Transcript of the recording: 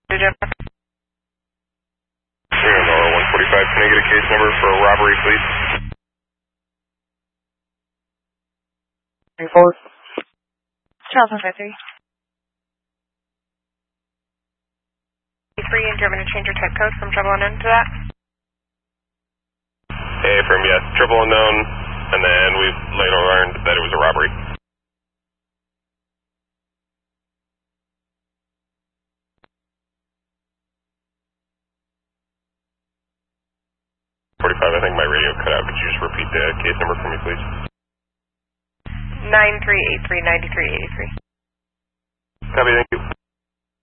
Nora 145, can I get a case number for a robbery, please? 34. Charles 153. 3, and do you want me to change your type code from triple unknown to that? Hey, from yes, triple unknown, and then we've later learned that it was a robbery. 45, I think my radio cut out. Could you just repeat the case number for me, please? 9383-9383. Copy, thank you.